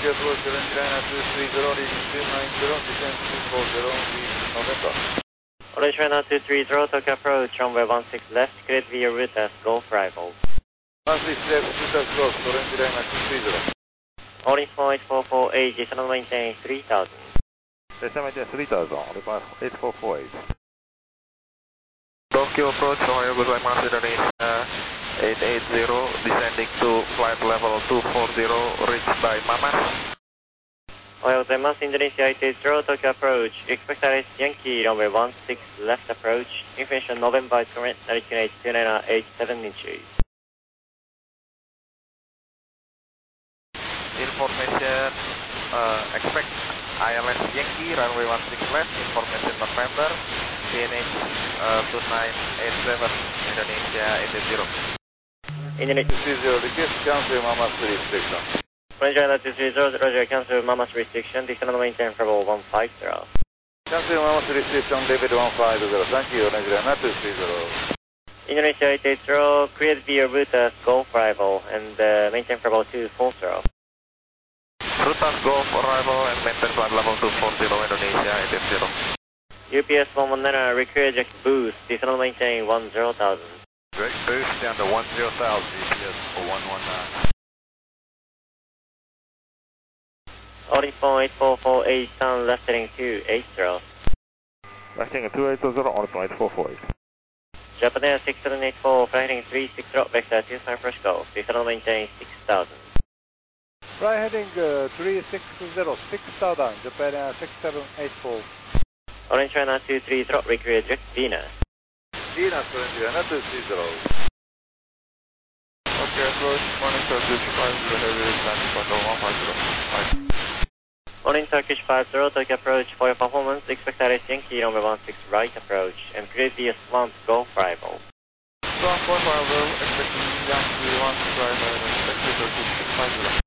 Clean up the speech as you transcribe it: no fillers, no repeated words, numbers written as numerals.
Tokyo approach, Orange Liner 230, leading 290, descend 240, leading November. Orange Liner 230, Tokyo approach, runway 16 left, cleared via route as Golf Rival. 16 left, Sutas Golf, Orange Liner 230. Only flight 448, descend maintain 3000. Descend maintain 3000, only flight 8448. Tokyo approach, Ohio gozaimasu, Indonesia 880, descending to flight level 240, reached by Mamas. Ohio gozaimasu, Indonesia 880, Tokyo approach, expect RS Yankee, runway 16 left approach, information November current altitude 2987 inches. Information, expect ILS Yankee, runway 16 left, information November, PNH 2987, Indonesia 880. Indonesia 230, request cancel Mama 3 restriction. Orange Liner 230, Roger, cancel Mamas restriction, descend maintain level 150. Cancel Mama 3 restriction, David 150, thank you, Orange Liner 230. Indonesia 880, cleared via route as Golf Rival and maintain level 240. Route as Golf Arrival and maintain flight level 240, Indonesia 880. UPS 119, require eject boost, descend maintain 10,000. Direct boost down to 10,000, UPS for 119. Audi 48448, sound left heading 280. Left heading 280, only flight 448. Japan Air 6784, flight heading 360, vector 25 Fresh Golf, descend maintain 6,000. Right heading 360, 6,000, Japan Air 6784. Orange Liner 230, require eject Venus. Venus, Orange Liner 230. Okay, approach, morning Turkish 50, heavy landing point 150. Morning Turkish 50, Tokyo approach for your performance, expect RS Yankee, runway 16 right approach, and clear via Swamp Golf Rival. Swamp Golf Rival, expecting Yankee 16 right, expected Turkish 50.